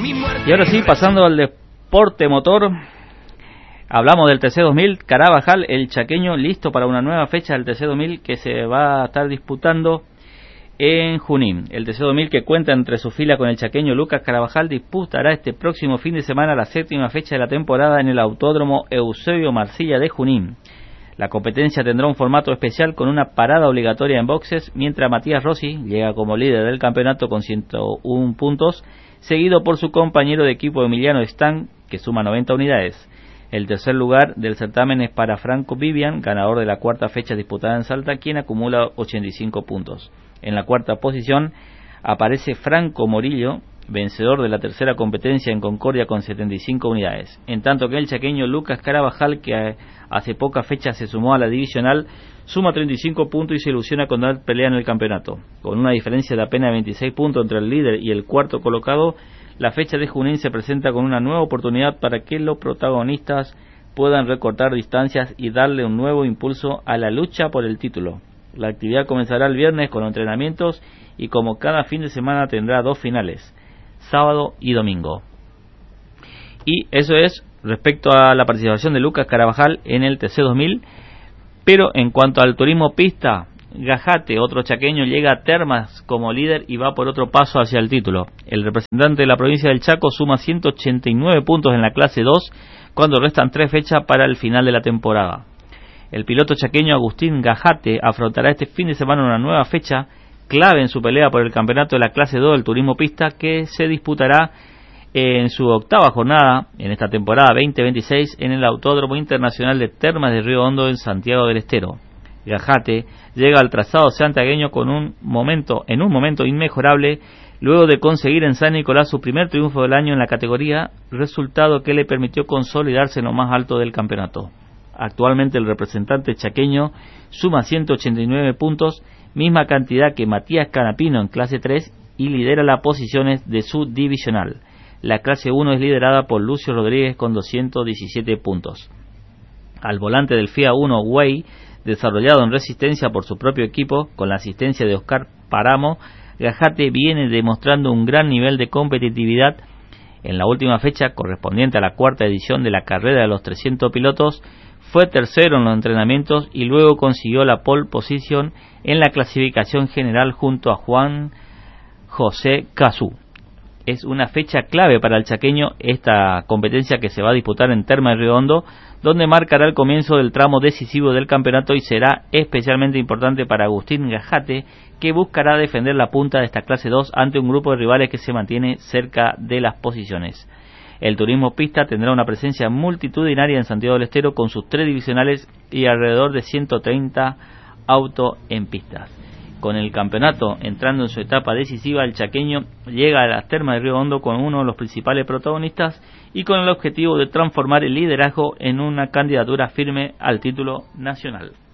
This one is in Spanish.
Y ahora sí, pasando al deporte motor, hablamos del TC2000 Carabajal, el chaqueño listo para una nueva fecha del TC2000 que se va a estar disputando en Junín. El TC2000, que cuenta entre su fila con el chaqueño Lucas Carabajal, disputará este próximo fin de semana la 7ª fecha de la temporada en el Autódromo Eusebio Marcilla de Junín. La competencia tendrá un formato especial con una parada obligatoria en boxes, mientras Matías Rossi llega como líder del campeonato con 101 puntos, seguido por su compañero de equipo Emiliano Stan, que suma 90 unidades. El tercer lugar del certamen es para Franco Vivian, ganador de la 4ª fecha disputada en Salta, quien acumula 85 puntos. En la 4ª posición aparece Franco Morillo, vencedor de la 3ª competencia en Concordia con 75 unidades. En tanto que el chaqueño Lucas Carabajal, que hace pocas fechas se sumó a la divisional, suma 35 puntos y se ilusiona con dar pelea en el campeonato. Con una diferencia de apenas 26 puntos entre el líder y el cuarto colocado, la fecha de Junín se presenta con una nueva oportunidad para que los protagonistas puedan recortar distancias y darle un nuevo impulso a la lucha por el título. La actividad comenzará el viernes con entrenamientos y, como cada fin de semana, tendrá 2 finales, sábado y domingo. Y eso es respecto a la participación de Lucas Carabajal en el TC2000. Pero en cuanto al turismo pista, Gajate, otro chaqueño, llega a Termas como líder y va por otro paso hacia el título. El representante de la provincia del Chaco suma 189 puntos en la clase 2 cuando restan 3 fechas para el final de la temporada. El piloto chaqueño Agustín Gajate afrontará este fin de semana una nueva fecha clave en su pelea por el campeonato de la clase 2 del turismo pista, que se disputará en su 8ª jornada en esta temporada 2026 en el Autódromo Internacional de Termas de Río Hondo en Santiago del Estero. Gajate llega al trazado santiagueño en un momento inmejorable, luego de conseguir en San Nicolás su primer triunfo del año en la categoría, resultado que le permitió consolidarse en lo más alto del campeonato. Actualmente el representante chaqueño suma 189 puntos, misma cantidad que Matías Canapino en clase 3, y lidera las posiciones de su divisional. La clase 1 es liderada por Lucio Rodríguez con 217 puntos. Al volante del FIA 1 Way, desarrollado en resistencia por su propio equipo, con la asistencia de Oscar Paramo, Gajate viene demostrando un gran nivel de competitividad. En la última fecha, correspondiente a la 4ª edición de la carrera de los 300 pilotos, fue tercero en los entrenamientos y luego consiguió la pole position en la clasificación general junto a Juan José Cazú. Es una fecha clave para el chaqueño esta competencia, que se va a disputar en Termas de Río Hondo, donde marcará el comienzo del tramo decisivo del campeonato y será especialmente importante para Agustín Gajate, que buscará defender la punta de esta clase 2 ante un grupo de rivales que se mantiene cerca de las posiciones. El turismo pista tendrá una presencia multitudinaria en Santiago del Estero con sus 3 divisionales y alrededor de 130 autos en pistas. Con el campeonato entrando en su etapa decisiva, el chaqueño llega a las Termas de Río Hondo con uno de los principales protagonistas y con el objetivo de transformar el liderazgo en una candidatura firme al título nacional.